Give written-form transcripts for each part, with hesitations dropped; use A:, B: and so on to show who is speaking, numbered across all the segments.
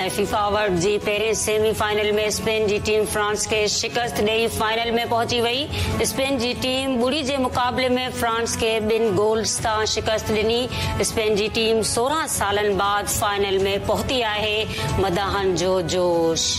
A: FIFA world जी पहिरें semifinal में Spain जी team France खे शिकस्त ॾेई फाइनल में पहुची वई। स्पेन जी टीम ॿुड़ी जे मुक़ाबले में फ्रांस खे 2 गोल्स सां शिकस्त ॾिनी। स्पेन जी टीम 16 सालनि बाद फाइनल में पहुती आहे। मदाहनि जो जोश।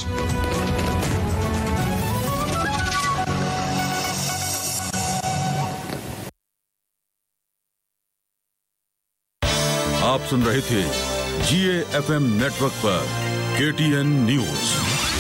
B: आप सुन रहे थे GAFM नेटवर्क पर KTN न्यूज।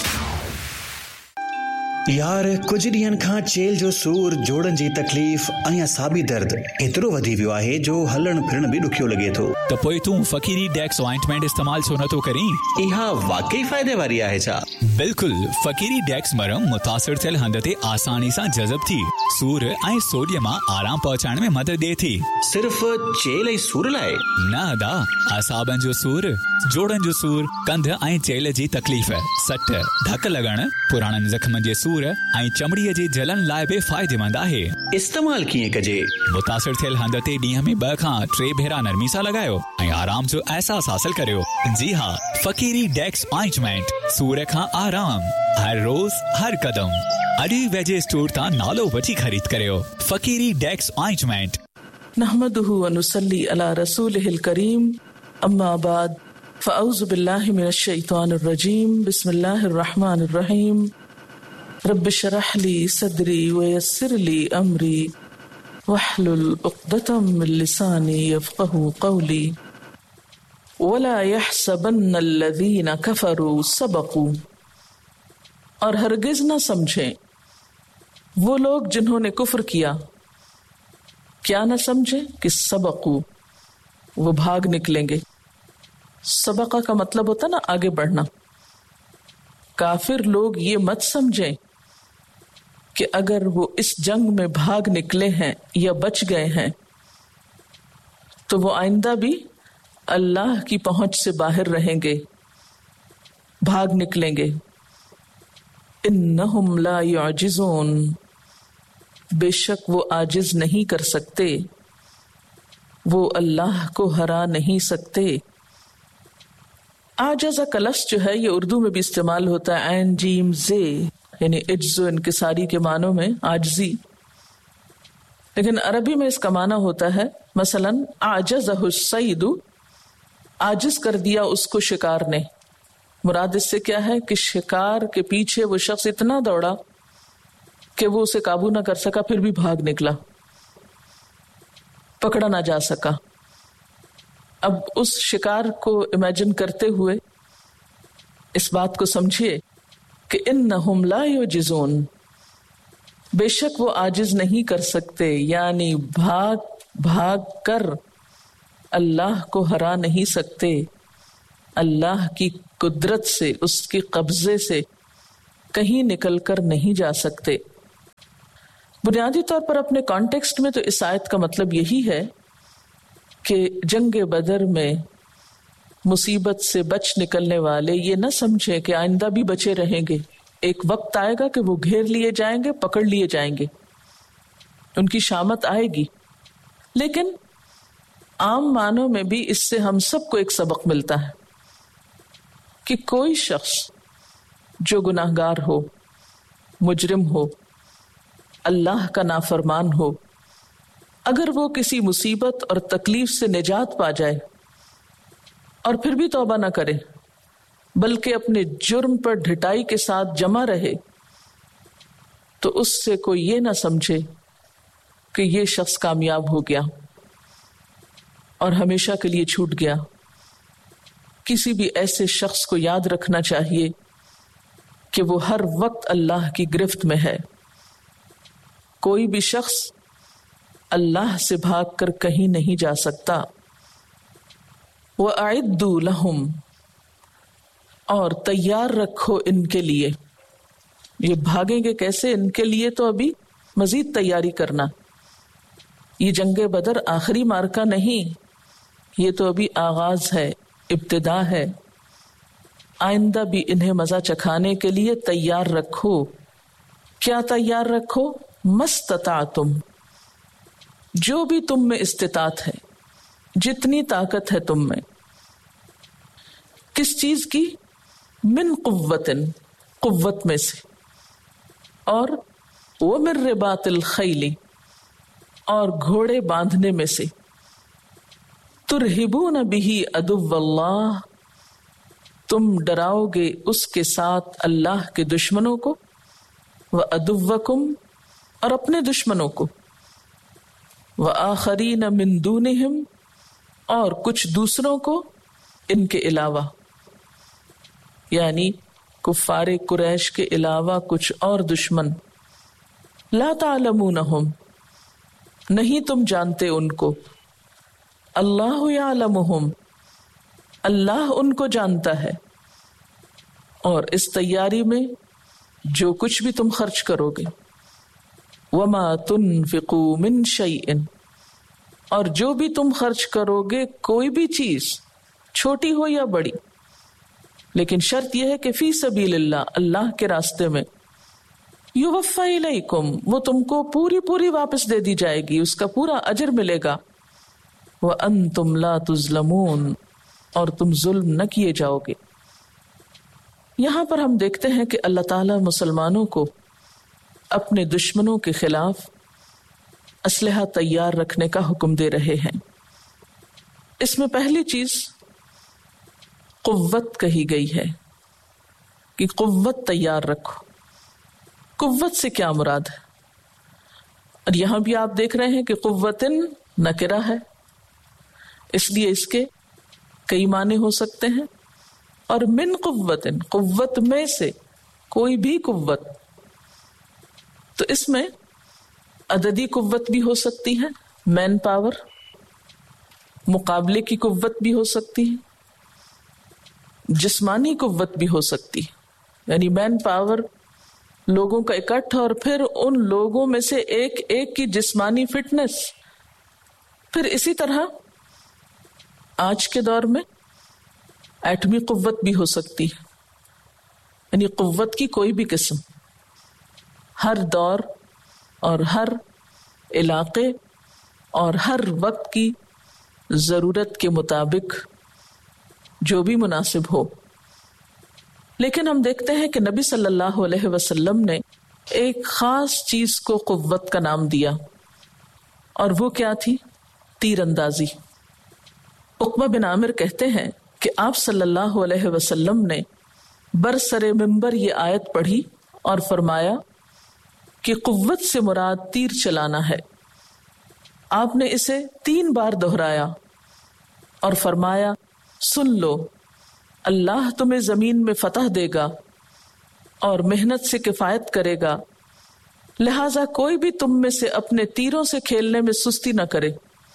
C: यार कुछ ॾींहनि खां चेल जो सूर, जोड़नि जी तकलीफ़ ऐं असाबी दर्द एतिरो वधी वियो आहे जो हलण फिरण बि ॾुखियो लॻे थो।
D: त पोइ तूं फ़कीरी डेक्स ऑइंटमेंट इस्तेमाल छो नथो करीं?
C: इहा वाकई फ़ाइदे वारी आहे छा?
D: बिल्कुलु। फ़कीरी डेक्स मरहम मुतासिर थियल हंध ते आसानी सां जज़ब थी सूर ऐं सोडियम मां आराम पहुचाइण में मदद ॾिए थी।
C: सिर्फ़ चेल ऐं सूर लाइ?
D: न अदा, असाबनि जो सूर, जोड़नि जो सूर, कंध ऐं चेल जी तकलीफ़, सट, धक लॻण, पुराणनि ज़ख़्मनि जे सूर ऐं चमड़ीअ जे जलन लाइ बि फ़ाइदेमंद आहे।
C: इस्तेमाल कीअं कजे?
D: मुतासिर थियल हंध ते ॾींहं में 2 खां 3 भेरा नरमी सां लॻायो ऐं आराम जो अहसास हासिल करियो। जी हाँ, फ़कीरी डेक्स ऑइंटमेंट, सूर खां आराम, हर रोज़ हर कदम। अॼु वेझे स्टोर तां नालो वठी ख़रीद करियो। फ़कीरी डेक्स ऑइंटमेंट।
E: नहमदुहु व नुसल्ली अला रसूलिहिल करीम, अम्मा बाद, फ़अऊज़ु बिल्लाहि मिनश शैतानिर रजीम, बिस्मिल्लाहिर रहमानिर रहीम। रब्बि शरह ली सदरी व यस्सिर ली अमरी वहलुल उक़दतम मिन लिसानी यफ़क़हू क़ौली वला यहसबन्नल्लज़ीना कफ़रू सबक़ू। और हरगिज न समझें वो लोग जिन्होंने कुफ्र किया, क्या न समझें कि सबक़ू, वो भाग निकलेंगे। सबक़ा का मतलब होता ना आगे बढ़ना। काफिर लोग ये मत समझें कि अगर वो इस जंग में भाग निकले हैं या बच गए हैं तो वो आइंदा भी अल्लाह की पहुंच से बाहर रहेंगे, भाग निकलेंगे। इन्नहुम ला युअजिज़ून, बेशक वो आजिज नहीं कर सकते, वो अल्लाह को हरा नहीं सकते। आजज़ा का लफ्ज़ जो है ये उर्दू में भी इस्तेमाल होता है, ऐन जीम जे, यानी इज्ज़ो इनकिसारी के मानों में आजजी। लेकिन अरबी में इसका माना होता है मसलन आजज़हु सईदु, आजिज कर दिया उसको शिकार ने। मुराद इससे क्या है कि शिकार के पीछे वो शख्स इतना दौड़ा कि वो उसे काबू ना कर सका, फिर भी भाग निकला, पकड़ा ना जा सका। अब उस शिकार को इमेजिन करते हुए इस बात को समझिए कि इन्नहुम ला युजिज़ून, बेशक वो आजिज नहीं कर सकते, यानी भाग भाग कर अल्लाह को हरा नहीं सकते। अल्लाह की कुदरत से, उसके कब्जे से कहीं निकल कर नहीं जा सकते। बुनियादी तौर पर अपने कॉन्टेक्स्ट में तो इस आयत का मतलब यही है कि जंग बदर में मुसीबत से बच निकलने वाले ये न समझे कि आइंदा भी बचे रहेंगे। एक वक्त आएगा कि वो घेर लिए जाएंगे, पकड़ लिए जाएंगे, उनकी शामत आएगी। लेकिन आम मानों में भी इससे हम सबको एक सबक मिलता है कि कोई शख्स जो गुनाहगार हो, मुजरिम हो, अल्लाह का नाफरमान हो, अगर वो किसी मुसीबत और तकलीफ से निजात पा जाए और फिर भी तौबा न करे, बल्कि अपने जुर्म पर ढिठाई के साथ जमा रहे, तो उससे कोई ये ना समझे कि ये शख्स कामयाब हो गया और हमेशा के लिए छूट गया। किसी भी ऐसे शख्स को याद रखना चाहिए कि वो हर वक्त अल्लाह की गिरफ्त में है। कोई भी शख्स अल्लाह से भागकर कहीं नहीं जा सकता। वअइद्दू लहुम, और तैयार रखो इनके लिए। ये भागेंगे कैसे? इनके लिए तो अभी मजीद तैयारी करना। ये जंगे बदर आखिरी मार्का नहीं, ये तो अभी आगाज है, इब्तिदा है। आइंदा भी इन्हें मजा चखाने के लिए तैयार रखो। क्या तैयार रखो? मस्ततातुम, जो भी तुम में इस्तितात है, जितनी ताकत है तुम में। किस चीज की? من قوتن، قوت میں سے، اور ومن رباط الخیل، اور گھوڑے باندھنے میں سے، ترہبون بہ عدو اللہ، تم ڈراؤ گے اس کے ساتھ اللہ کے دشمنوں کو، وعدوکم، اور اپنے دشمنوں کو، وآخرین من دونہم، اور کچھ دوسروں کو ان کے علاوہ، یعنی کفار قریش کے علاوہ کچھ اور دشمن، لا تعلمونہم، نہیں تم جانتے ان کو، اللہ یعلمہم، اللہ ان کو جانتا ہے، اور اس تیاری میں جو کچھ بھی تم خرچ کرو گے، وما تنفقوا من شیء، اور جو بھی تم خرچ کرو گے، کوئی بھی چیز چھوٹی ہو یا بڑی، لیکن شرط یہ ہے کہ فی سبیل اللہ، اللہ کے راستے میں، یوفی الیکم، وہ تم کو پوری پوری واپس دے دی جائے گی، اس کا پورا اجر ملے گا، وانتم لا تظلمون، اور تم ظلم نہ کیے جاؤ گے۔ یہاں پر ہم دیکھتے ہیں کہ اللہ تعالیٰ مسلمانوں کو اپنے دشمنوں کے خلاف اسلحہ تیار رکھنے کا حکم دے رہے ہیں۔ اس میں پہلی چیز قوت کہی گئی ہے کہ قوت تیار رکھو۔ قوت سے کیا مراد ہے؟ اور یہاں بھی آپ دیکھ رہے ہیں کہ قوتن نکرہ ہے، اس لیے اس کے کئی معنی ہو سکتے ہیں، اور من قوتن، قوت میں سے، کوئی بھی قوت، تو اس میں عددی قوت بھی ہو سکتی ہے، مین پاور، مقابلے کی قوت بھی ہو سکتی ہے، جسمانی قوت بھی ہو سکتی ہے، یعنی مین پاور لوگوں کا اکٹھ، اور پھر ان لوگوں میں سے ایک ایک کی جسمانی فٹنس۔ پھر اسی طرح آج کے دور میں ایٹمی قوت بھی ہو سکتی ہے، یعنی قوت کی کوئی بھی قسم، ہر دور اور ہر علاقے اور ہر وقت کی ضرورت کے مطابق جو بھی مناسب ہو۔ لیکن ہم دیکھتے ہیں کہ نبی صلی اللہ علیہ وسلم نے ایک خاص چیز کو قوت کا نام دیا، اور وہ کیا تھی؟ تیر اندازی۔ عقبہ بن عامر کہتے ہیں کہ آپ صلی اللہ علیہ وسلم نے برسر منبر یہ آیت پڑھی اور فرمایا کہ قوت سے مراد تیر چلانا ہے۔ آپ نے اسے 3 بار دہرایا اور فرمایا، سن لو، اللہ تمہیں زمین میں فتح دے گا اور محنت سے کفایت کرے گا، لہذا کوئی بھی تم میں سے اپنے تیروں سے کھیلنے میں سستی نہ کرے۔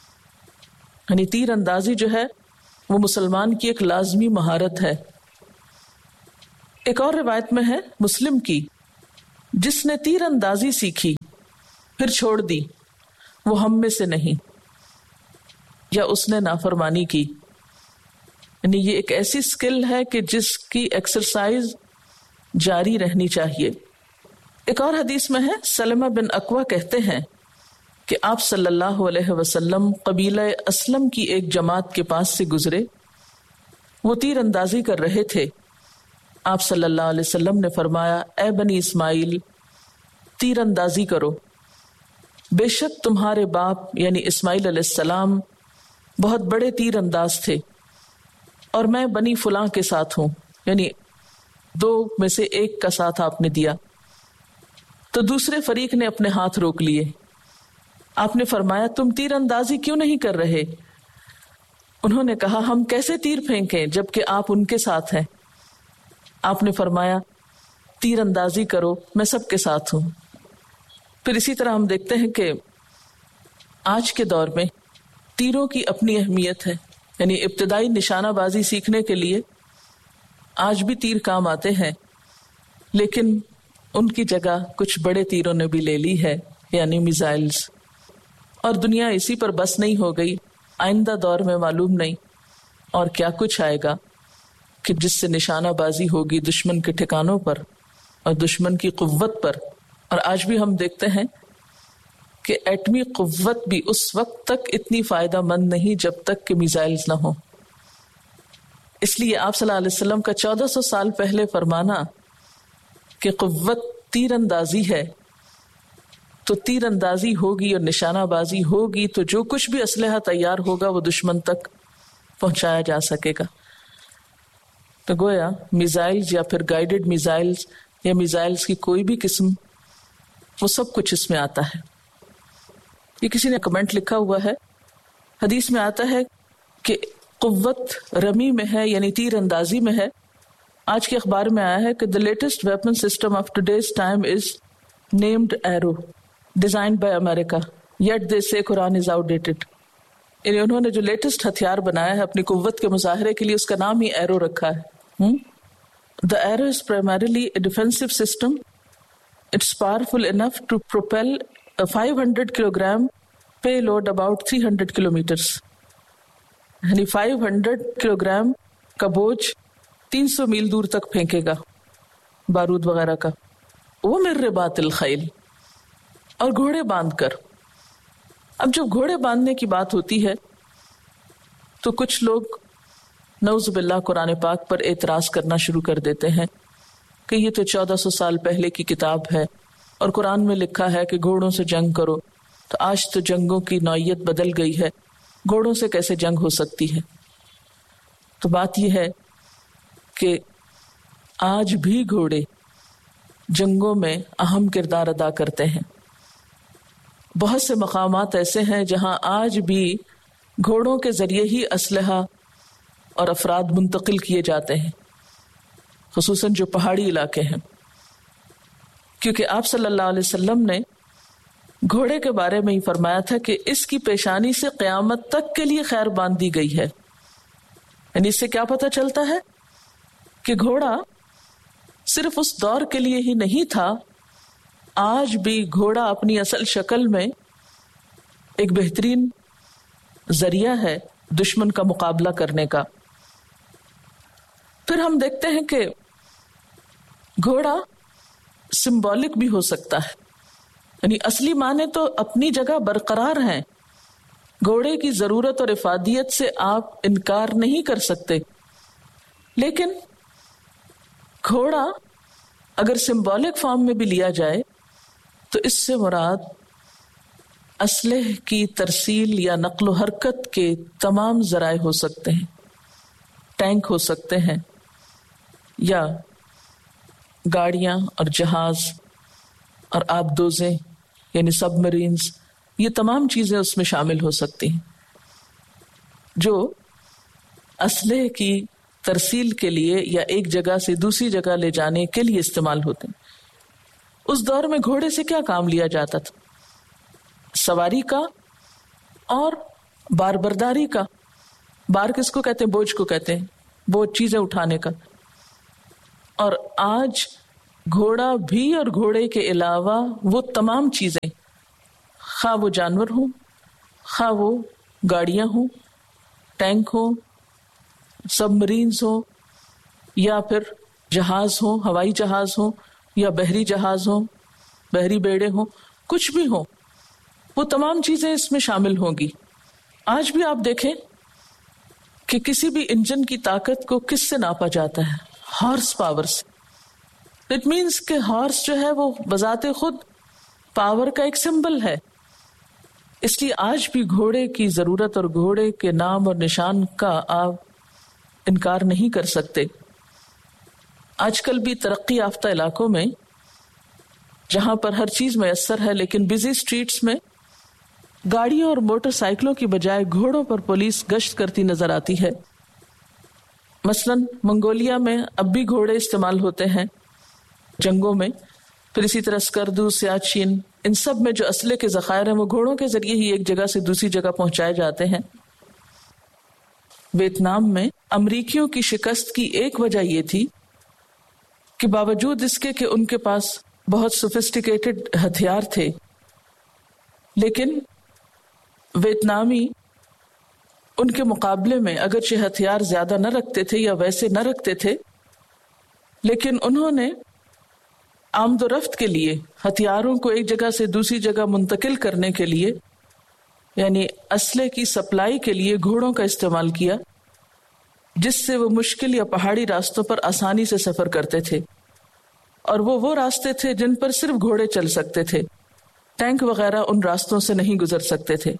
E: یعنی تیر اندازی جو ہے وہ مسلمان کی ایک لازمی مہارت ہے۔ ایک اور روایت میں ہے مسلم کی، جس نے تیر اندازی سیکھی پھر چھوڑ دی وہ ہم میں سے نہیں، یا اس نے نافرمانی کی۔ یعنی یہ ایک ایسی سکل ہے کہ جس کی ایکسرسائز جاری رہنی چاہیے۔ ایک اور حدیث میں ہے، سلمہ بن اکوع کہتے ہیں کہ آپ صلی اللہ علیہ وسلم قبیلہ اسلم کی ایک جماعت کے پاس سے گزرے، وہ تیر اندازی کر رہے تھے۔ آپ صلی اللہ علیہ وسلم نے فرمایا، اے بنی اسماعیل، تیر اندازی کرو، بے شک تمہارے باپ یعنی اسماعیل علیہ السلام بہت بڑے تیر انداز تھے، اور میں بنی فلاں کے ساتھ ہوں، یعنی 2 میں سے 1 کا ساتھ آپ نے دیا۔ تو دوسرے فریق نے اپنے ہاتھ روک لیے۔ آپ نے فرمایا، تم تیر اندازی کیوں نہیں کر رہے؟ انہوں نے کہا، ہم کیسے تیر پھینکیں جبکہ آپ ان کے ساتھ ہیں؟ آپ نے فرمایا، تیر اندازی کرو، میں سب کے ساتھ ہوں۔ پھر اسی طرح ہم دیکھتے ہیں کہ آج کے دور میں تیروں کی اپنی اہمیت ہے، یعنی ابتدائی نشانہ بازی سیکھنے کے لیے آج بھی تیر کام آتے ہیں، لیکن ان کی جگہ کچھ بڑے تیروں نے بھی لے لی ہے، یعنی میزائلز، اور دنیا اسی پر بس نہیں ہو گئی۔ آئندہ دور میں معلوم نہیں اور کیا کچھ آئے گا کہ جس سے نشانہ بازی ہوگی دشمن کے ٹھکانوں پر اور دشمن کی قوت پر۔ اور آج بھی ہم دیکھتے ہیں کہ ایٹمی قوت بھی اس وقت تک اتنی فائدہ مند نہیں جب تک کہ میزائلز نہ ہوں۔ اس لیے آپ صلی اللہ علیہ وسلم کا 1400 سال پہلے فرمانا کہ قوت تیر اندازی ہے، تو تیر اندازی ہوگی اور نشانہ بازی ہوگی تو جو کچھ بھی اسلحہ تیار ہوگا وہ دشمن تک پہنچایا جا سکے گا. تو گویا میزائلز یا پھر گائیڈڈ میزائلز یا میزائلز کی کوئی بھی قسم، وہ سب کچھ اس میں آتا ہے. یہ کسی نے کمنٹ لکھا ہوا ہے، حدیث میں آتا ہے کہ قوت رمی میں ہے، یعنی تیر اندازی میں ہے. آج کے اخبار میں آیا ہے کہ the latest weapon system of today's time is named Arrow, designed by America, yet they say Quran is outdated. یعنی انہوں نے جو لیٹسٹ ہتھیار بنایا ہے اپنی قوت کے مظاہرے کے لیے، اس کا نام ہی ایرو رکھا ہے. The arrow is primarily a defensive system. It's powerful enough to propel a 500 kilogram payload about 300 kilometers. یعنی 500 کلوگرام کا بوجھ 300 میل دور تک پھینکے گا بارود وغیرہ کا. وہ من رباط الخیل، اور گھوڑے باندھ کر. اب جب گھوڑے باندھنے کی بات ہوتی ہے تو کچھ لوگ نعوذ باللہ قرآن پاک پر اعتراض کرنا شروع کر دیتے ہیں کہ یہ تو 1400 سال پہلے کی کتاب ہے اور قرآن میں لکھا ہے کہ گھوڑوں سے جنگ کرو. تو آج تو جنگوں کی نوعیت بدل گئی ہے، گھوڑوں سے کیسے جنگ ہو سکتی ہے؟ تو بات یہ ہے کہ آج بھی گھوڑے جنگوں میں اہم کردار ادا کرتے ہیں. بہت سے مقامات ایسے ہیں جہاں آج بھی گھوڑوں کے ذریعے ہی اسلحہ اور افراد منتقل کیے جاتے ہیں، خصوصاً جو پہاڑی علاقے ہیں، کیونکہ آپ صلی اللہ علیہ وسلم نے گھوڑے کے بارے میں ہی فرمایا تھا کہ اس کی پیشانی سے قیامت تک کے لیے خیر باندھ دی گئی ہے. یعنی اس سے کیا پتہ چلتا ہے کہ گھوڑا صرف اس دور کے لیے ہی نہیں تھا، آج بھی گھوڑا اپنی اصل شکل میں ایک بہترین ذریعہ ہے دشمن کا مقابلہ کرنے کا. پھر ہم دیکھتے ہیں کہ گھوڑا سمبولک بھی ہو سکتا ہے، یعنی اصلی معنی تو اپنی جگہ برقرار ہیں. گھوڑے کی ضرورت اور افادیت سے آپ انکار نہیں کر سکتے، لیکن گھوڑا اگر سمبولک فارم میں بھی لیا جائے تو اس سے مراد اسلحے کی ترسیل یا نقل و حرکت کے تمام ذرائع ہو سکتے ہیں. ٹینک ہو سکتے ہیں یا گاڑیاں اور جہاز اور آبدوزیں یعنی سب مرینز، یہ تمام چیزیں اس میں شامل ہو سکتی ہیں جو اسلحے کی ترسیل کے لیے یا ایک جگہ سے دوسری جگہ لے جانے کے لیے استعمال ہوتے ہیں. اس دور میں گھوڑے سے کیا کام لیا جاتا تھا؟ سواری کا اور بار برداری کا. بار کس کو کہتے ہیں؟ بوجھ کو کہتے ہیں، بوجھ چیزیں اٹھانے کا. اور آج گھوڑا بھی اور گھوڑے کے علاوہ وہ تمام چیزیں، خواہ وہ جانور ہوں، خواہ وہ گاڑیاں ہوں، ٹینک ہوں، سب مرینز ہوں، یا پھر جہاز ہوں، ہوائی جہاز ہوں یا بحری جہاز ہوں، بحری بیڑے ہوں، کچھ بھی ہوں، وہ تمام چیزیں اس میں شامل ہوں گی. آج بھی آپ دیکھیں کہ کسی بھی انجن کی طاقت کو کس سے ناپا جاتا ہے؟ ہارس پاور سے. اٹ مینس کہ ہارس جو ہے وہ بذات خود پاور کا ایک سمبل ہے. اس لیے آج بھی گھوڑے کی ضرورت اور گھوڑے کے نام اور نشان کا آپ انکار نہیں کر سکتے. آج کل بھی ترقی یافتہ علاقوں میں جہاں پر ہر چیز میسر ہے لیکن بزی اسٹریٹس میں گاڑیوں اور موٹر سائیکلوں کی بجائے گھوڑوں پر پولیس گشت کرتی نظر آتی ہے. مثلا منگولیا میں اب بھی گھوڑے استعمال ہوتے ہیں جنگوں میں. پھر اسی طرح اسکردو، سیاچین، ان سب میں جو اسلحے کے ذخائر ہیں وہ گھوڑوں کے ذریعے ہی ایک جگہ سے دوسری جگہ پہنچائے جاتے ہیں. ویتنام میں امریکیوں کی شکست کی ایک وجہ یہ تھی کہ باوجود اس کے کہ ان کے پاس بہت سوفسٹیکیٹڈ ہتھیار تھے، لیکن ویتنامی ان کے مقابلے میں اگرچہ ہتھیار زیادہ نہ رکھتے تھے یا ویسے نہ رکھتے تھے، لیکن انہوں نے آمد و رفت کے لیے ہتھیاروں کو ایک جگہ سے دوسری جگہ منتقل کرنے کے لیے، یعنی اسلحے کی سپلائی کے لیے گھوڑوں کا استعمال کیا. جس سے وہ مشکل یا پہاڑی راستوں پر آسانی سے سفر کرتے تھے، اور وہ راستے تھے جن پر صرف گھوڑے چل سکتے تھے، ٹینک وغیرہ ان راستوں سے نہیں گزر سکتے تھے،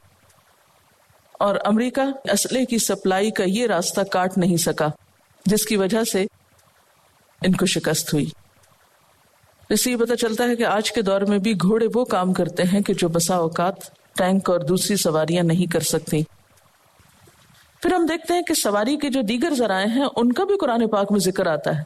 E: اور امریکہ اسلحے کی سپلائی کا یہ راستہ کاٹ نہیں سکا، جس کی وجہ سے ان کو شکست ہوئی۔ اس سے یہ پتہ چلتا ہے کہ آج کے دور میں بھی گھوڑے وہ کام کرتے ہیں کہ جو بسا اوقات ٹینک اور دوسری سواریاں نہیں کر سکتی۔ پھر ہم دیکھتے ہیں کہ سواری کے جو دیگر ذرائع ہیں ان کا بھی قرآن پاک میں ذکر آتا ہے،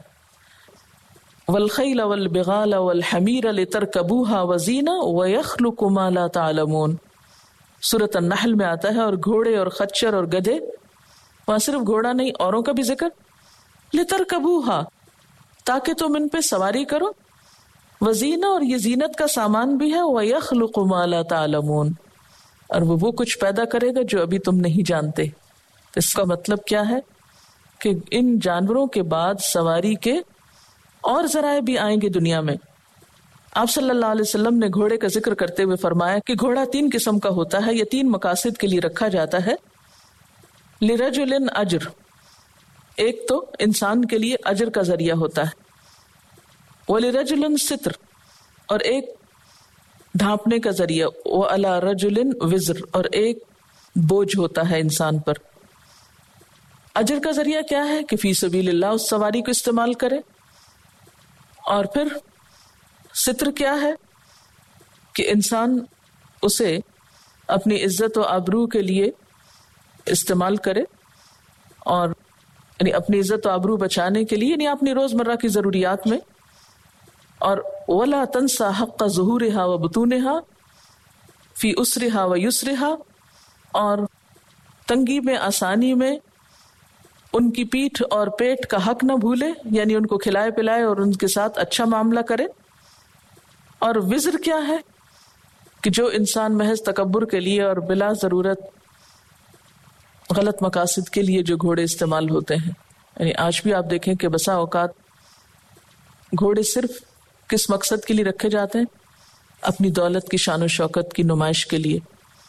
E: وَالْخَيْلَ وَالْبِغَالَ وَالْحَمِيرَ لِتَرْكَبُوهَا وَزِينَةً وَيَخْلُقُ مَا لَا تَعْلَمُونَ۔ سورۃ النحل میں آتا ہے، اور گھوڑے اور خچر اور گدھے، وہاں صرف گھوڑا نہیں اوروں کا بھی ذکر، لِتَرْكَبُوهَا تاکہ تم ان پہ سواری کرو، وزینہ اور یہ زینت کا سامان بھی ہے، وَيَخْلُقُ مَا لَا تَعْلَمُونَ اور وہ کچھ پیدا کرے گا جو ابھی تم نہیں جانتے۔ تو اس کا مطلب کیا ہے کہ ان جانوروں کے بعد سواری کے اور ذرائع بھی آئیں گے دنیا میں۔ آپ صلی اللہ علیہ وسلم نے گھوڑے کا ذکر کرتے ہوئے فرمایا کہ گھوڑا 3 قسم کا ہوتا ہے، یہ 3 مقاصد کے لیے رکھا جاتا ہے۔ لِرَجُلٍ اجر، ایک تو انسان کے لیے اجر کا ذریعہ ہوتا ہے، وَلِرَجُلٍ ستر، اور ایک ڈھانپنے کا ذریعہ، وَعَلَى رَجُلٍ وزر، اور ایک بوجھ ہوتا ہے انسان پر۔ اجر کا ذریعہ کیا ہے کہ فی سبیل اللہ اس سواری کو استعمال کرے، اور پھر ستر کیا ہے کہ انسان اسے اپنی عزت و آبرو کے لیے استعمال کرے، اور یعنی اپنی عزت و آبرو بچانے کے لیے، یعنی اپنی روزمرہ کی ضروریات میں، اور وَلَا تَنْسَى حَقَّ ظُهُورِهَا وَبُطُونِهَا فِي أُسْرِهَا وَيُسْرِهَا، اور تنگی میں آسانی میں ان کی پیٹھ اور پیٹ کا حق نہ بھولے، یعنی ان کو کھلائے پلائے اور ان کے ساتھ اچھا معاملہ کرے۔ اور وزر کیا ہے کہ جو انسان محض تکبر کے لیے اور بلا ضرورت غلط مقاصد کے لیے جو گھوڑے استعمال ہوتے ہیں، یعنی آج بھی آپ دیکھیں کہ بسا اوقات گھوڑے صرف کس مقصد کے لیے رکھے جاتے ہیں؟ اپنی دولت کی شان و شوکت کی نمائش کے لیے،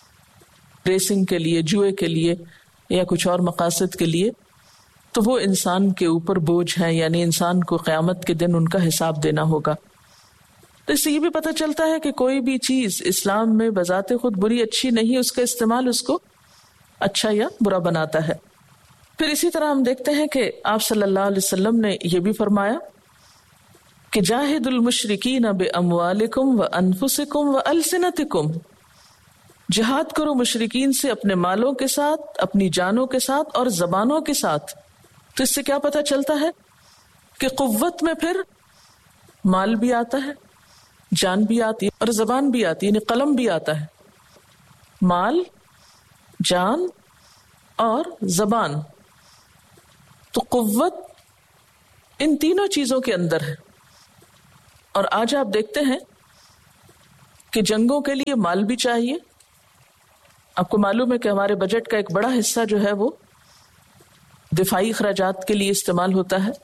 E: ریسنگ کے لیے، جوئے کے لیے، یا کچھ اور مقاصد کے لیے، تو وہ انسان کے اوپر بوجھ ہے، یعنی انسان کو قیامت کے دن ان کا حساب دینا ہوگا۔ تو اس سے یہ بھی پتہ چلتا ہے کہ کوئی بھی چیز اسلام میں بذات خود بری اچھی نہیں، اس کا استعمال اس کو اچھا یا برا بناتا ہے۔ پھر اسی طرح ہم دیکھتے ہیں کہ آپ صلی اللہ علیہ وسلم نے یہ بھی فرمایا کہ جاہد المشرکین باموالکم وانفسکم والسنتکم، جہاد کرو مشرکین سے اپنے مالوں کے ساتھ، اپنی جانوں کے ساتھ اور زبانوں کے ساتھ۔ تو اس سے کیا پتہ چلتا ہے کہ قوت میں پھر مال بھی آتا ہے، جان بھی آتی ہے، اور زبان بھی آتی ہے، یعنی قلم بھی آتا ہے۔ مال، جان اور زبان، تو قوت ان تینوں چیزوں کے اندر ہے۔ اور آج آپ دیکھتے ہیں کہ جنگوں کے لیے مال بھی چاہیے۔ آپ کو معلوم ہے کہ ہمارے بجٹ کا ایک بڑا حصہ جو ہے وہ دفاعی اخراجات کے لیے استعمال ہوتا ہے۔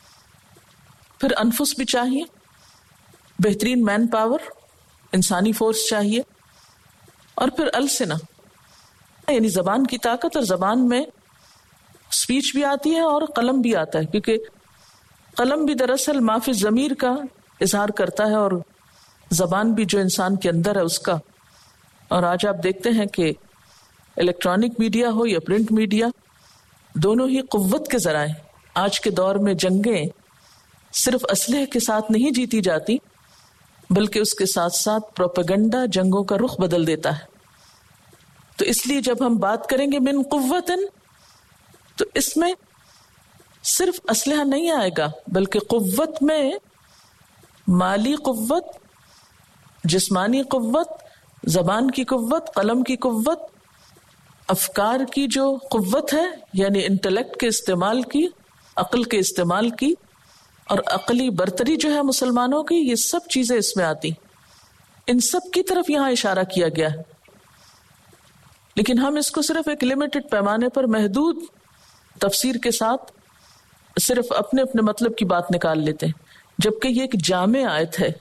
E: پھر انفس بھی چاہیے، بہترین مین پاور، انسانی فورس چاہیے، اور پھر السنہ یعنی زبان کی طاقت، اور زبان میں اسپیچ بھی آتی ہے اور قلم بھی آتا ہے، کیونکہ قلم بھی دراصل ما فی الضمیر کا اظہار کرتا ہے، اور زبان بھی جو انسان کے اندر ہے اس کا۔ اور آج آپ دیکھتے ہیں کہ الیکٹرانک میڈیا ہو یا پرنٹ میڈیا، دونوں ہی قوت کے ذرائع۔ آج کے دور میں جنگیں صرف اسلحے کے ساتھ نہیں جیتی جاتی، بلکہ اس کے ساتھ ساتھ پروپیگنڈا جنگوں کا رخ بدل دیتا ہے۔ تو اس لیے جب ہم بات کریں گے من قوتن، تو اس میں صرف اسلحہ نہیں آئے گا، بلکہ قوت میں مالی قوت، جسمانی قوت، زبان کی قوت، قلم کی قوت، افکار کی جو قوت ہے، یعنی انٹلیکٹ کے استعمال کی، عقل کے استعمال کی، اور عقلی برتری جو ہے مسلمانوں کی، یہ سب چیزیں اس میں آتی۔ ان سب کی طرف یہاں اشارہ کیا گیا ہے، لیکن ہم اس کو صرف ایک لمیٹڈ پیمانے پر محدود تفسیر کے ساتھ صرف اپنے اپنے مطلب کی بات نکال لیتے ہیں، جبکہ یہ ایک جامع آیت ہے۔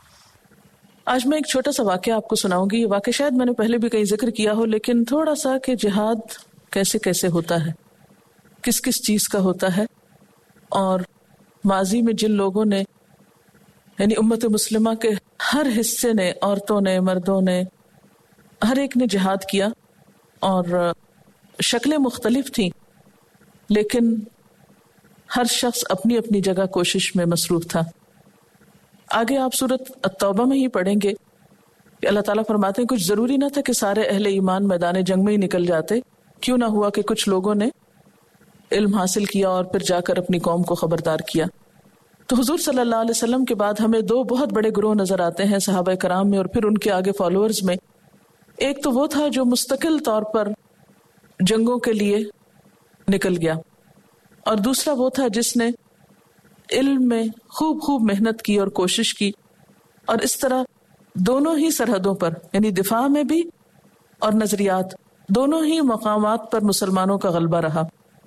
E: آج میں ایک چھوٹا سا واقعہ آپ کو سناؤں گی۔ یہ واقعہ شاید میں نے پہلے بھی کہیں ذکر کیا ہو، لیکن تھوڑا سا کہ جہاد کیسے کیسے ہوتا ہے۔ کس کس چیز کا ہوتا ہے، اور ماضی میں جن لوگوں نے یعنی امت مسلمہ کے ہر حصے نے، عورتوں نے، مردوں نے، ہر ایک نے جہاد کیا، اور شکلیں مختلف تھیں، لیکن ہر شخص اپنی اپنی جگہ کوشش میں مصروف تھا۔ آگے آپ سورۃ التوبہ میں ہی پڑھیں گے کہ اللہ تعالیٰ فرماتے ہیں کچھ ضروری نہ تھا کہ سارے اہل ایمان میدان جنگ میں ہی نکل جاتے، کیوں نہ ہوا کہ کچھ لوگوں نے علم حاصل کیا اور پھر جا کر اپنی قوم کو خبردار کیا۔ تو حضور صلی اللہ علیہ وسلم کے بعد ہمیں دو بہت بڑے گروہ نظر آتے ہیں صحابہ کرام میں اور پھر ان کے آگے فالوورز میں۔ ایک تو وہ تھا جو مستقل طور پر جنگوں کے لیے نکل گیا، اور دوسرا وہ تھا جس نے علم میں خوب محنت کی اور کوشش کی، اور اس طرح دونوں ہی سرحدوں پر یعنی دفاع میں بھی اور نظریات دونوں ہی مقامات پر مسلمانوں کا غلبہ رہا۔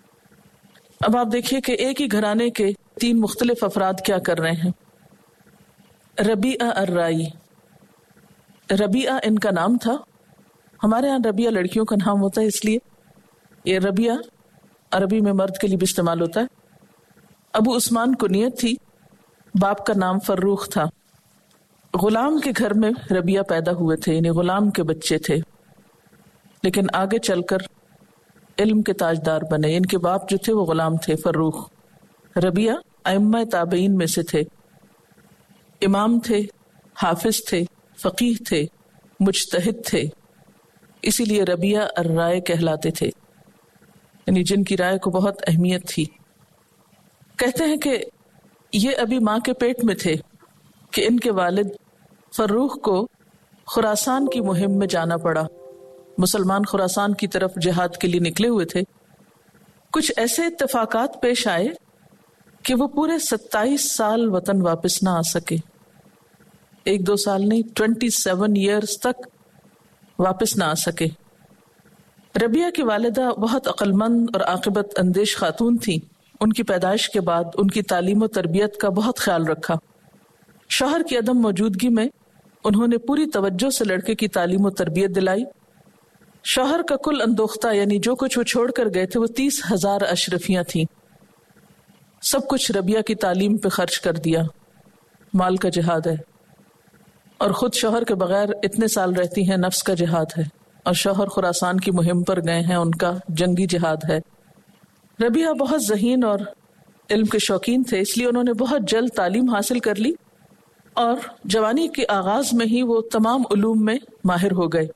E: اب آپ دیکھیے کہ ایک ہی گھرانے کے تین مختلف افراد کیا کر رہے ہیں۔ ربیعہ الرائی، ربیعہ ان کا نام تھا، ہمارے ہاں ربیعہ لڑکیوں کا نام ہوتا ہے، اس لیے یہ ربیعہ عربی میں مرد کے لیے بھی استعمال ہوتا ہے۔ ابو عثمان کنیت تھی، باپ کا نام فروخ تھا۔ غلام کے گھر میں ربیعہ پیدا ہوئے تھے، یعنی غلام کے بچے تھے، لیکن آگے چل کر علم کے تاجدار بنے۔ ان کے باپ جو تھے وہ غلام تھے، فروخ۔ ربیعہ ائمہ تابعین میں سے تھے، امام تھے، حافظ تھے، فقیہ تھے، مجتہد تھے، اسی لیے ربیعہ الرائے کہلاتے تھے، یعنی جن کی رائے کو بہت اہمیت تھی۔ کہتے ہیں کہ یہ ابھی ماں کے پیٹ میں تھے کہ ان کے والد فروخ کو خراسان کی مہم میں جانا پڑا۔ مسلمان خراسان کی طرف جہاد کے لیے نکلے ہوئے تھے۔ کچھ ایسے اتفاقات پیش آئے کہ وہ پورے 27 سال وطن واپس نہ آ سکے، 1-2 سال نہیں، 27 ایئرز تک واپس نہ آ سکے۔ ربیعہ کی والدہ بہت عقل مند اور عاقبت اندیش خاتون تھیں۔ ان کی پیدائش کے بعد ان کی تعلیم و تربیت کا بہت خیال رکھا۔ شوہر کی عدم موجودگی میں انہوں نے پوری توجہ سے لڑکے کی تعلیم و تربیت دلائی۔ شوہر کا کل اندوختہ یعنی جو کچھ وہ چھوڑ کر گئے تھے وہ 30,000 اشرفیاں تھیں، سب کچھ ربیعہ کی تعلیم پہ خرچ کر دیا۔ مال کا جہاد ہے، اور خود شوہر کے بغیر اتنے سال رہتی ہیں، نفس کا جہاد ہے، اور شوہر خراسان کی مہم پر گئے ہیں، ان کا جنگی جہاد ہے۔ ربیعہ بہت ذہین اور علم کے شوقین تھے، اس لیے انہوں نے بہت جلد تعلیم حاصل کر لی، اور جوانی کے آغاز میں ہی وہ تمام علوم میں ماہر ہو گئے۔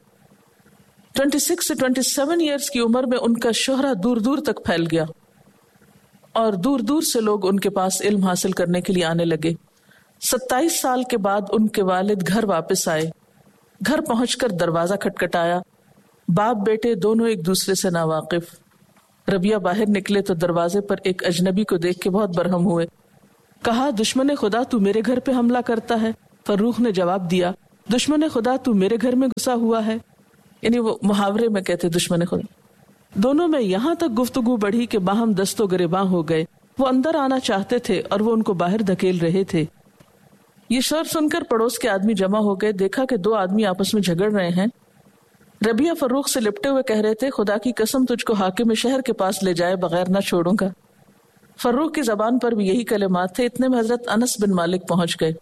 E: 26 سے 27 ایئرز کی عمر میں ان کا شہرہ دور دور تک پھیل گیا، اور دور دور سے لوگ ان کے پاس علم حاصل کرنے کے لیے آنے لگے۔ 27 سال کے بعد ان کے والد گھر واپس آئے۔ گھر پہنچ کر دروازہ کھٹکھٹایا، باپ بیٹے دونوں ایک دوسرے سے ناواقف۔ ربیعہ باہر نکلے تو دروازے پر ایک اجنبی کو دیکھ کے بہت برہم ہوئے۔ کہا، دشمن خدا تو میرے گھر پہ حملہ کرتا ہے؟ فروخ نے جواب دیا، دشمن خدا تو میرے گھر میں گھسا ہوا ہے، یعنی وہ محاورے میں کہتے دشمن خدا۔ دونوں میں یہاں تک گفتگو بڑھی کہ باہم دست و گریباں ہو گئے۔ وہ اندر آنا چاہتے تھے اور وہ ان کو باہر دھکیل رہے تھے۔ یہ شور سن کر پڑوس کے آدمی جمع ہو گئے، دیکھا کہ 2 آدمی آپس میں جھگڑ رہے ہیں۔ ربیعہ فروخ سے لپٹے ہوئے کہہ رہے تھے، خدا کی قسم تجھ کو حاکم شہر کے پاس لے جائے بغیر نہ چھوڑوں گا۔ فروخ کی زبان پر بھی یہی کلمات تھے۔ اتنے میں حضرت انس بن مالک پہنچ گئے۔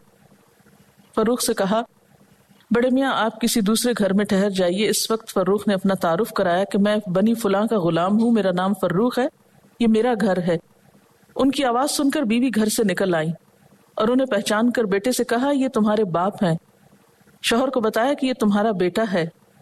E: فروخ سے کہا، بڑے میاں آپ کسی دوسرے گھر میں ٹھہر جائیے۔ اس وقت فروخ نے اپنا تعارف کرایا کہ میں بنی فلاں کا غلام ہوں، میرا نام فروخ ہے، یہ میرا گھر ہے۔ ان کی آواز سن کر بیوی گھر سے نکل آئی اور انہیں پہچان کر بیٹے سے کہا، یہ تمہارے باپ ہیں۔ شوہر کو بتایا کہ یہ تمہارا بیٹا ہے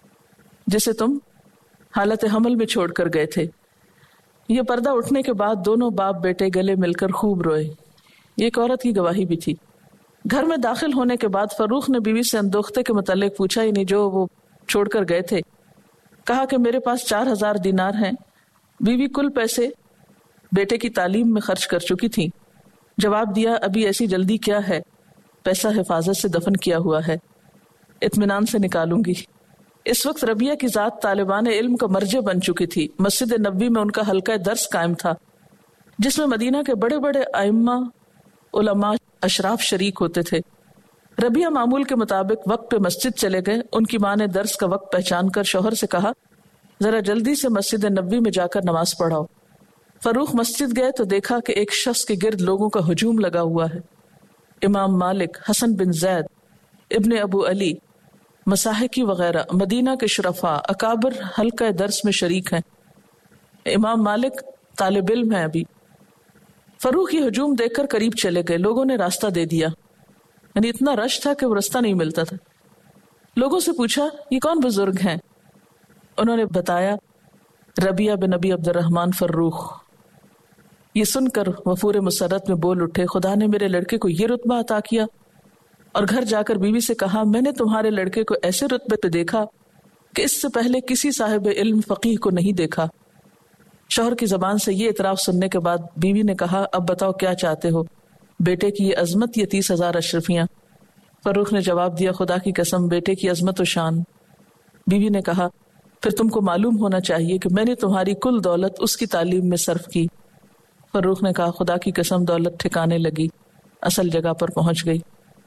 E: جسے تم حالت حمل میں چھوڑ کر گئے تھے۔ یہ پردہ اٹھنے کے بعد دونوں باپ بیٹے گلے مل کر خوب روئے۔ یہ ایک عورت کی گواہی بھی تھی۔ گھر میں داخل ہونے کے بعد فروخ نے بیوی سے اندوختے کے متعلق پوچھا، یعنی جو وہ چھوڑ کر گئے تھے۔ کہا کہ میرے پاس 4,000 دینار ہیں۔ بیوی کل پیسے بیٹے کی تعلیم میں خرچ کر چکی تھی۔ جواب دیا، ابھی ایسی جلدی کیا ہے، پیسہ حفاظت سے دفن کیا ہوا ہے، اطمینان سے نکالوں گی۔ اس وقت ربیعہ کی ذات طالبان علم کا مرجع بن چکی تھی۔ مسجد نبوی میں ان کا حلقہ درس قائم تھا، جس میں مدینہ کے بڑے بڑے ائمہ، علماء، اشراف شریک ہوتے تھے۔ ربیعہ معمول کے مطابق وقت پہ مسجد چلے گئے۔ ان کی ماں نے درس کا وقت پہچان کر شوہر سے کہا، ذرا جلدی سے مسجد نبوی میں جا کر نماز پڑھاؤ۔ فروخ مسجد گئے تو دیکھا کہ ایک شخص کے گرد لوگوں کا ہجوم لگا ہوا ہے. امام مالک، حسن بن زید، ابن ابو علی، مساحکی وغیرہ مدینہ کے شرفاء اکابر حلقہ درس میں شریک ہیں. امام مالک طالب علم ہیں ابھی. فروخ یہ ہجوم دیکھ کر قریب چلے گئے. لوگوں نے راستہ دے دیا، یعنی اتنا رش تھا کہ وہ راستہ نہیں ملتا تھا. لوگوں سے پوچھا یہ کون بزرگ ہیں؟ انہوں نے بتایا ربیہ بن ابی عبد الرحمن فروخ. یہ سن کر وفور مسرت میں بول اٹھے، خدا نے میرے لڑکے کو یہ رتبہ عطا کیا. اور گھر جا کر بیوی سے کہا میں نے تمہارے لڑکے کو ایسے رتبے پہ دیکھا کہ اس سے پہلے کسی صاحب علم فقیہ کو نہیں دیکھا. شوہر کی زبان سے یہ اعتراف سننے کے بعد بیوی نے کہا اب بتاؤ کیا چاہتے ہو؟ بیٹے کی یہ عظمت، یہ 30,000 اشرفیاں؟ فروخ نے جواب دیا خدا کی قسم بیٹے کی عظمت و شان. بیوی نے کہا پھر تم کو معلوم ہونا چاہیے کہ میں نے تمہاری کل دولت اس کی تعلیم میں صرف کی. فروخ نے کہا خدا کی قسم دولت ٹھکانے لگی، اصل جگہ پر پہنچ گئی.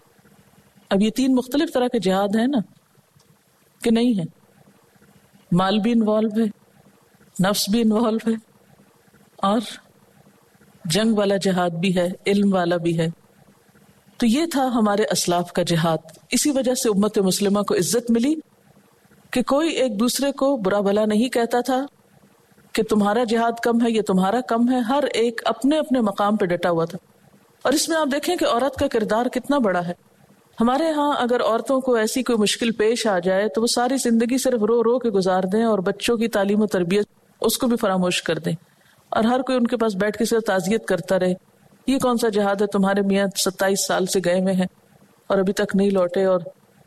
E: اب یہ 3 مختلف طرح کے جہاد ہیں نا کہ نہیں ہے؟ مال بھی انوالو ہے، نفس بھی انوالو ہے، اور جنگ والا جہاد بھی ہے، علم والا بھی ہے. تو یہ تھا ہمارے اسلاف کا جہاد. اسی وجہ سے امت مسلمہ کو عزت ملی کہ کوئی ایک دوسرے کو برا بھلا نہیں کہتا تھا کہ تمہارا جہاد کم ہے یا تمہارا کم ہے. ہر ایک اپنے اپنے مقام پہ ڈٹا ہوا تھا. اور اس میں آپ دیکھیں کہ عورت کا کردار کتنا بڑا ہے. ہمارے ہاں اگر عورتوں کو ایسی کوئی مشکل پیش آ جائے تو وہ ساری زندگی صرف رو رو کے گزار دیں اور بچوں کی تعلیم و تربیت اس کو بھی فراموش کر دیں، اور ہر کوئی ان کے پاس بیٹھ کے صرف تعزیت کرتا رہے یہ کون سا جہاد ہے، تمہارے میاں 27 سال سے گئے ہوئے ہیں اور ابھی تک نہیں لوٹے. اور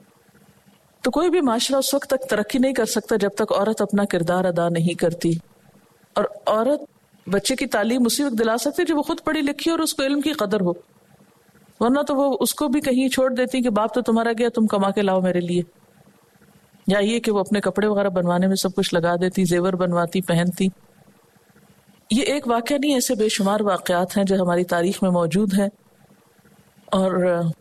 E: تو کوئی بھی معاشرہ اس وقت تک ترقی نہیں کر سکتا جب تک عورت اپنا کردار ادا نہیں کرتی. اور عورت بچے کی تعلیم اسی وقت دلا سکتی جب وہ خود پڑھی لکھی اور اس کو علم کی قدر ہو، ورنہ تو وہ اس کو بھی کہیں چھوڑ دیتی کہ باپ تو تمہارا گیا تم کما کے لاؤ میرے لیے. یا یہ کہ وہ اپنے کپڑے وغیرہ بنوانے میں سب کچھ لگا دیتی، زیور بنواتی، پہنتی. یہ ایک واقعہ نہیں، ایسے بے شمار واقعات ہیں جو ہماری تاریخ میں موجود ہیں اور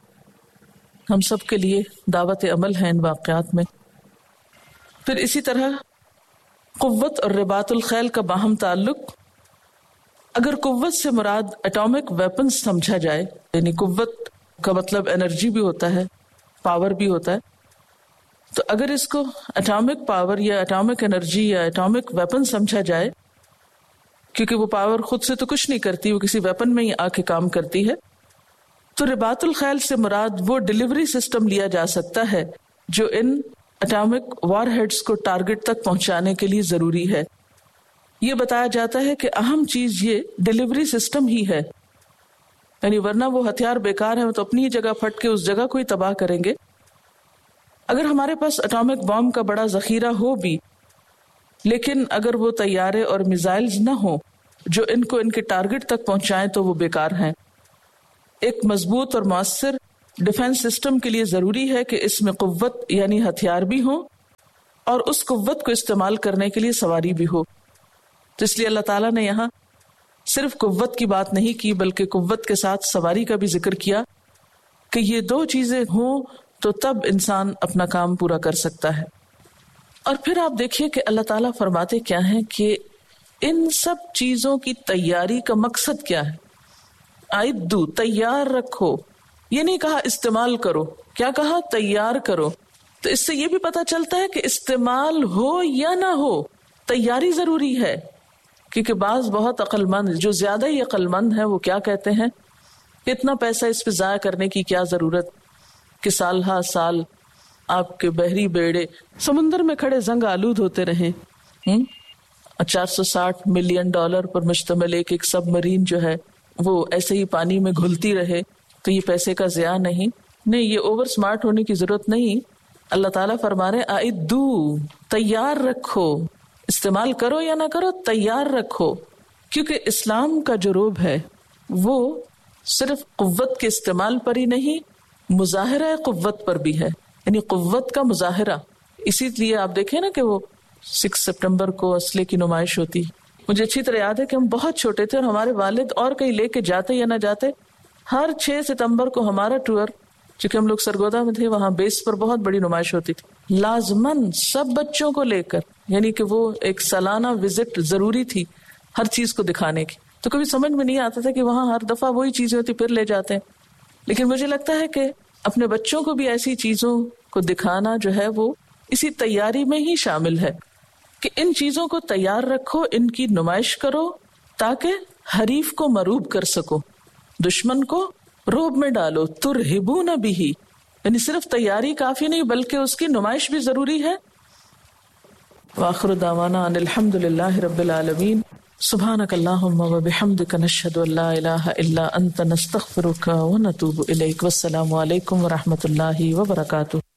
E: ہم سب کے لیے دعوت عمل ہے ان واقعات میں. پھر اسی طرح قوت اور رباط الخیل کا باہم تعلق. اگر قوت سے مراد اٹامک ویپنز سمجھا جائے، یعنی قوت کا مطلب انرجی بھی ہوتا ہے، پاور بھی ہوتا ہے، تو اگر اس کو اٹامک پاور یا اٹامک انرجی یا اٹامک ویپن سمجھا جائے، کیونکہ وہ پاور خود سے تو کچھ نہیں کرتی، وہ کسی ویپن میں ہی آ کے کام کرتی ہے، تو رباط الخیل سے مراد وہ ڈیلیوری سسٹم لیا جا سکتا ہے جو ان اٹامک وار ہیڈز کو ٹارگٹ تک پہنچانے کے لیے ضروری ہے. یہ بتایا جاتا ہے کہ اہم چیز یہ ڈیلیوری سسٹم ہی ہے، یعنی ورنہ وہ ہتھیار بیکار ہیں، وہ تو اپنی جگہ پھٹ کے اس جگہ کو ہی تباہ کریں گے. اگر ہمارے پاس اٹامک بام کا بڑا ذخیرہ ہو بھی، لیکن اگر وہ طیارے اور میزائلز نہ ہوں جو ان کو ان کے ٹارگٹ تک پہنچائیں تو وہ بیکار ہیں. ایک مضبوط اور مؤثر ڈیفنس سسٹم کے لیے ضروری ہے کہ اس میں قوت یعنی ہتھیار بھی ہوں اور اس قوت کو استعمال کرنے کے لیے سواری بھی ہو. تو اس لیے اللہ تعالیٰ نے یہاں صرف قوت کی بات نہیں کی بلکہ قوت کے ساتھ سواری کا بھی ذکر کیا کہ یہ 2 چیزیں ہوں تو تب انسان اپنا کام پورا کر سکتا ہے. اور پھر آپ دیکھیے کہ اللہ تعالیٰ فرماتے کیا ہیں کہ ان سب چیزوں کی تیاری کا مقصد کیا ہے. اعدوا، تیار رکھو. یہ نہیں کہا استعمال کرو، کیا کہا تیار کرو. تو اس سے یہ بھی پتہ چلتا ہے کہ استعمال ہو یا نہ ہو تیاری ضروری ہے. کیونکہ بعض بہت عقل مند، جو زیادہ ہی عقل مند ہیں، وہ کیا کہتے ہیں کہ اتنا پیسہ اس پہ ضائع کرنے کی کیا ضرورت کہ سال ہا سال آپ کے بحری بیڑے سمندر میں کھڑے زنگ آلود ہوتے رہیں. 460 ملین ڈالر پر مشتمل ایک سب مرین جو ہے وہ ایسے ہی پانی میں گھلتی رہے تو یہ پیسے کا ضیاع نہیں. یہ اوور سمارٹ ہونے کی ضرورت نہیں. اللہ تعالیٰ فرما رہے اعدوا، تیار رکھو. استعمال کرو یا نہ کرو تیار رکھو. کیونکہ اسلام کا جو روب ہے وہ صرف قوت کے استعمال پر ہی نہیں، مظاہرہ قوت پر بھی ہے، یعنی قوت کا مظاہرہ. اسی لیے آپ دیکھیں نا کہ وہ 6 سپٹمبر کو اسلحے کی نمائش ہوتی. مجھے اچھی طرح یاد ہے کہ ہم بہت چھوٹے تھے اور ہمارے والد اور کہیں لے کے جاتے یا نہ جاتے، ہر 6 ستمبر کو ہمارا ٹور، چونکہ ہم لوگ سرگودا میں تھے، وہاں بیس پر بہت بڑی نمائش ہوتی تھی، لازماً سب بچوں کو لے کر، یعنی کہ وہ ایک سالانہ وزٹ ضروری تھی ہر چیز کو دکھانے کی. تو کبھی سمجھ میں نہیں آتا تھا کہ وہاں ہر دفعہ وہی چیزیں ہوتی پھر لے جاتے ہیں. لیکن مجھے لگتا ہے کہ اپنے بچوں کو بھی ایسی چیزوں کو دکھانا جو ہے وہ اسی تیاری میں ہی شامل ہے کہ ان چیزوں کو تیار رکھو، ان کی نمائش کرو تاکہ حریف کو مروب کر سکو، دشمن کو روب میں ڈالو. ترہبون بہ، یعنی صرف تیاری کافی نہیں بلکہ اس کی نمائش بھی ضروری ہے. وآخر دعوانا ان الحمد للہ رب العالمین. سبحانک اللہم وبحمدک نشہد ان لا الہ الا انت نستغفرک ونتوب الیک. والسلام علیکم ورحمۃ اللہ وبرکاتہ.